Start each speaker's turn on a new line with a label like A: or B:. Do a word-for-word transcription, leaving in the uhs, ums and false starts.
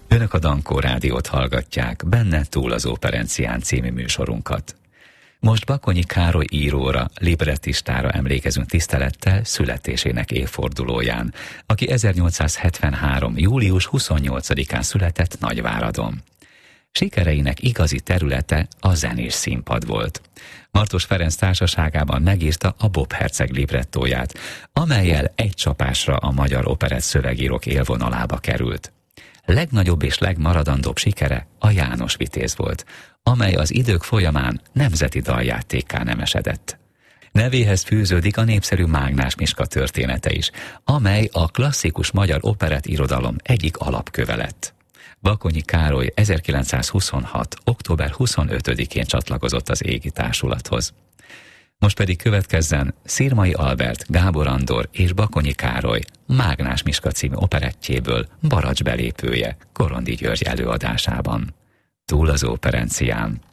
A: Önök a Dankó Rádiót hallgatják, benne túl az Operencián című műsorunkat. Most Bakonyi Károly íróra, librettistára emlékezünk tisztelettel születésének évfordulóján, aki ezernyolcszázhetvenhárom. július huszonnyolcadikán született Nagyváradon. Sikereinek igazi területe a zenés színpad volt. Martos Ferenc társaságában megírta a Bob Herceg librettóját, amellyel egy csapásra a magyar operett szövegírók élvonalába került. Legnagyobb és legmaradandóbb sikere a János Vitéz volt, amely az idők folyamán nemzeti daljátékká nemesedett. Nevéhez fűződik a népszerű Mágnás Miska története is, amely a klasszikus magyar operett irodalom egyik alapköve lett. Bakonyi Károly ezerkilencszázhuszonhat. október huszonötödikén csatlakozott az égi társulathoz. Most pedig következzen Szirmai Albert, Gábor Andor és Bakonyi Károly Mágnás Miska című operettjéből Baracs belépője Korondi György előadásában. Túl az Operencián.